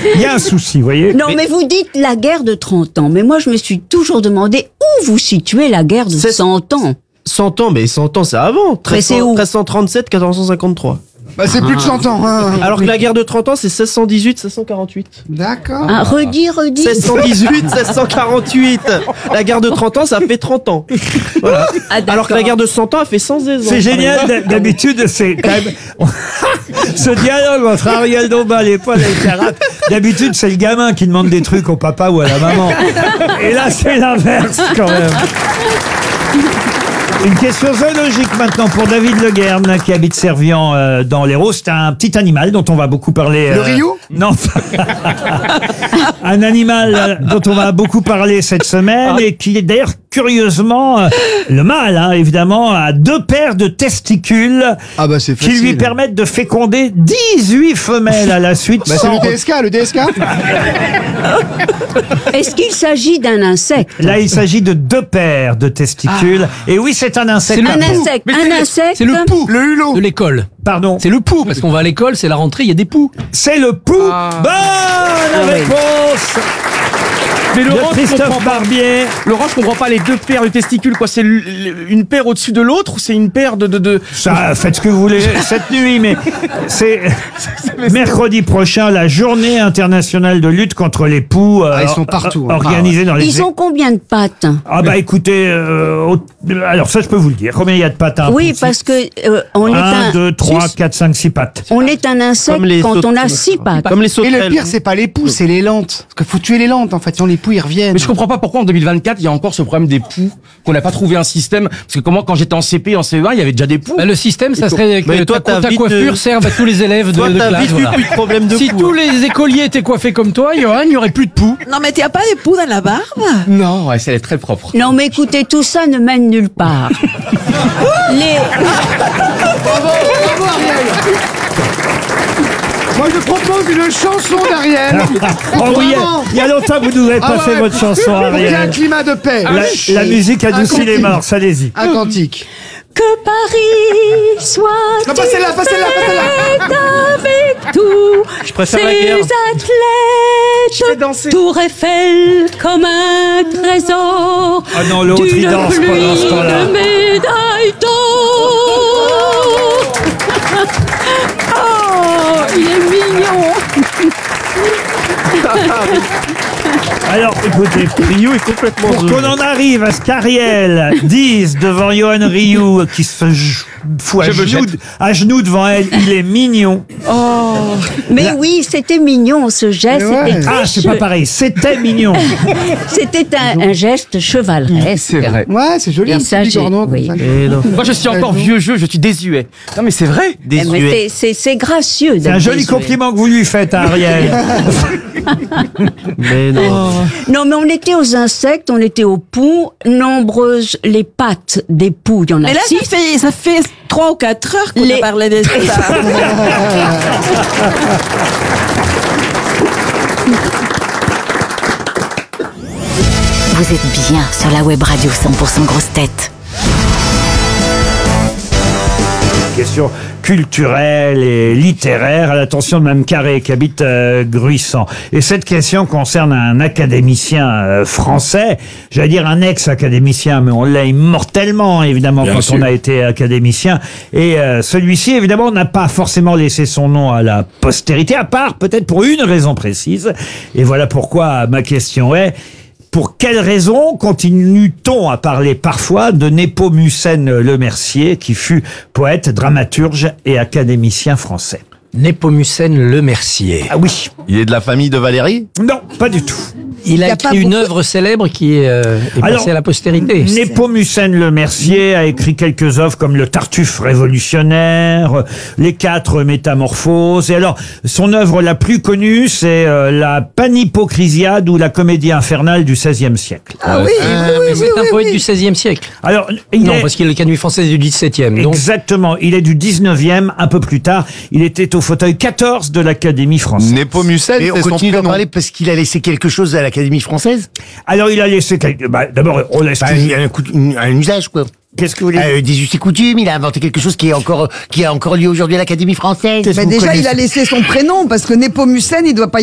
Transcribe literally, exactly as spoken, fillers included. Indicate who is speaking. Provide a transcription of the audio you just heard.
Speaker 1: Il y a un souci, vous voyez.
Speaker 2: Non, mais... mais vous dites la guerre de trente ans. Mais moi, je me suis toujours demandé où vous situez la guerre de cent ans.
Speaker 3: cent ans, mais cent ans, c'est avant. treize cent trente-sept, quatorze cent cinquante-trois.
Speaker 4: Bah, c'est plus de cent ans. Hein.
Speaker 3: Alors que la guerre de trente ans, c'est seize cent dix-huit, seize cent quarante-huit.
Speaker 4: D'accord.
Speaker 2: Ah, redis, redis.
Speaker 3: seize cent dix-huit, seize cent quarante-huit. La guerre de trente ans, ça fait trente ans. Voilà.
Speaker 2: Ah,
Speaker 3: alors que la guerre de cent ans, a fait cent ans.
Speaker 1: C'est génial, d'habitude, c'est quand même... Ce dialogue entre Ariel Dombal et Paul Elkarat, d'habitude, c'est le gamin qui demande des trucs au papa ou à la maman. Et là, c'est l'inverse, quand même. Une question zoologique maintenant pour David Le Guern qui habite Servian euh, dans l'Hérault. C'est un petit animal dont on va beaucoup parler. Euh,
Speaker 4: Le Rio ?
Speaker 1: Non. Un animal euh, dont on va beaucoup parler cette semaine et qui est d'ailleurs curieusement euh, le mâle, hein, évidemment, a deux paires de testicules
Speaker 4: ah bah c'est
Speaker 1: qui lui permettent de féconder dix-huit femelles à la suite.
Speaker 4: Bah
Speaker 1: sans...
Speaker 4: c'est le D S K, le D S K.
Speaker 2: Est-ce qu'il s'agit d'un insecte?
Speaker 1: Là, il s'agit de deux paires de testicules. Ah. Et oui, c'est un insecte.
Speaker 2: Un insecte. Un insecte.
Speaker 5: C'est le pou.
Speaker 4: Le hulot.
Speaker 5: De l'école.
Speaker 1: Pardon.
Speaker 5: C'est le pou, parce qu'on va à l'école, c'est la rentrée, il y a des poux.
Speaker 1: C'est le pou. Ah. Bonne ah, réponse. Oui.
Speaker 6: Mais Laurent,
Speaker 1: Christophe Barbier.
Speaker 6: Laurent, je comprends pas les deux paires de testicules, quoi. C'est une paire au-dessus de l'autre ou c'est une paire de, de, de...
Speaker 1: Ça, faites ce que vous voulez cette nuit, mais c'est mercredi prochain, la journée internationale de lutte contre les poux. Euh,
Speaker 4: ah, ils sont partout.
Speaker 1: Hein. Organisée dans les...
Speaker 2: Ils ont combien de pattes?
Speaker 1: Ah bah écoutez, euh, au... alors ça je peux vous le dire. Combien il y a de pattes?
Speaker 2: Oui, parce que euh, on est un...
Speaker 1: un, deux, trois, quatre, cinq, six pattes.
Speaker 2: On est un insecte quand on a six pattes.
Speaker 3: Comme les sauterelles.
Speaker 4: Et le pire, c'est pas les poux, c'est les lentes. Parce qu'il faut tuer les lentes, en fait. Sinon, les poux, ils reviennent.
Speaker 6: Mais je comprends pas pourquoi en deux mille vingt-quatre, il y a encore ce problème des poux, qu'on n'a pas trouvé un système. Parce que comment, quand j'étais en C P, en C E un, il y avait déjà des poux.
Speaker 5: Bah, le système, ça serait que
Speaker 3: mais toi,
Speaker 5: ta, ta
Speaker 3: vite
Speaker 5: coiffure
Speaker 3: de...
Speaker 5: serve à tous les élèves de,
Speaker 3: toi,
Speaker 5: de
Speaker 3: classe.
Speaker 5: Toi,
Speaker 3: t'as vite eu plus de problème de
Speaker 5: si
Speaker 3: poux.
Speaker 5: Si tous les écoliers étaient coiffés comme toi, il y aurait, il n'y aurait plus de poux.
Speaker 7: Non, mais t'as pas des poux dans la barbe?
Speaker 6: Non, ouais, elle est très propre.
Speaker 2: Non, mais écoutez, tout ça ne mène nulle part. les...
Speaker 4: Bravo, bravo, Ariel. Moi, je propose une chanson d'Ariel.
Speaker 1: Oh oui, il y a longtemps que vous nous avez pas
Speaker 4: ah
Speaker 1: fait
Speaker 4: ouais.
Speaker 1: votre chanson, Ariel.
Speaker 4: Il y a un climat de paix.
Speaker 1: La, la musique adoucit les morses, allez-y.
Speaker 4: Un cantique.
Speaker 2: Que Paris soit
Speaker 4: non, pas celle-là, pas celle-là, pas celle-là.
Speaker 2: Avec tout.
Speaker 3: Je préfère
Speaker 2: ces
Speaker 3: la guerre.
Speaker 2: athlètes, Tour Eiffel comme un trésor.
Speaker 1: Ah non, l'autre il danse pendant ce temps-là.
Speaker 2: De médailles d'or. Oh, il est mignon.
Speaker 1: Alors, écoutez,
Speaker 3: Ryu est complètement...
Speaker 1: pour qu'on en arrive à ce qu'Ariel dise devant Johan Ryu, qui se fout à genoux, à genoux devant elle, il est mignon.
Speaker 2: Oh. Mais là, oui, c'était mignon ce geste.
Speaker 4: Ouais.
Speaker 2: C'était
Speaker 1: ah, c'est pas pareil, c'était mignon.
Speaker 2: C'était un, un geste chevaleresque.
Speaker 6: C'est vrai.
Speaker 4: Ouais, c'est joli.
Speaker 2: Ça, j'ai, oui.
Speaker 6: Moi, je suis encore vieux jeu, je suis désuet. Non, mais c'est vrai.
Speaker 2: Désuet. C'est, c'est gracieux.
Speaker 1: C'est un joli
Speaker 2: désuet.
Speaker 1: compliment que vous lui faites, à Ariel.
Speaker 3: Mais non.
Speaker 2: Oh. Non, mais on était aux insectes, on était aux poux. Nombreuses les pattes des poux, il y en a
Speaker 7: Mais là,
Speaker 2: six.
Speaker 7: ça fait, ça fait trois ou quatre heures qu'on
Speaker 2: Les...
Speaker 7: a parlé de ça.
Speaker 8: Vous êtes bien sur la web radio cent pour cent Grosses Têtes.
Speaker 1: Question culturelle et littéraire à l'attention de Mme Carré qui habite euh, Gruissant. Et cette question concerne un académicien euh, français, j'allais dire un ex-académicien, mais on l'a immortellement évidemment Bien quand sûr. on a été académicien. Et euh, celui-ci évidemment n'a pas forcément laissé son nom à la postérité, à part peut-être pour une raison précise. Et voilà pourquoi ma question est: pour quelle raison continue-t-on à parler parfois de Népomucène Lemercier, qui fut poète, dramaturge et académicien français?
Speaker 5: Népomucène Lemercier.
Speaker 1: Ah oui.
Speaker 3: Il est de la famille de Valérie?
Speaker 1: Non, pas du tout.
Speaker 5: Il a, a écrit une beaucoup... œuvre célèbre qui est, euh, est
Speaker 1: Alors,
Speaker 5: passée à la postérité.
Speaker 1: Népomucène Lemercier a écrit quelques œuvres comme Le Tartuffe révolutionnaire, Les Quatre Métamorphoses. Et alors, son œuvre la plus connue, c'est euh, la Panhypocrisiade ou la Comédie infernale du seizième siècle.
Speaker 7: Ah oui,
Speaker 5: euh,
Speaker 7: oui,
Speaker 5: mais
Speaker 7: oui,
Speaker 5: c'est
Speaker 7: oui,
Speaker 5: un poète
Speaker 7: oui.
Speaker 5: du seizième siècle.
Speaker 1: Alors, il
Speaker 5: non,
Speaker 1: est...
Speaker 5: parce qu'il est le Académie française du dix-septième. Donc...
Speaker 1: Exactement. Il est du dix-neuvième, un peu plus tard. Il était au fauteuil quatorze de l'Académie française.
Speaker 9: Népomucène, et on continue d'en parler parce qu'il a laissé quelque chose à l'Académie française.
Speaker 1: Alors, il a laissé quelque... bah, d'abord, on laisse...
Speaker 9: Bah, un, coup, un, un usage, quoi.
Speaker 1: Qu'est-ce que vous voulez dire ?
Speaker 9: euh, Des us et coutumes, il a inventé quelque chose qui est encore, qui est encore lié aujourd'hui à l'Académie française.
Speaker 7: Bah déjà, il a laissé son prénom, parce que Népomucène, il doit pas y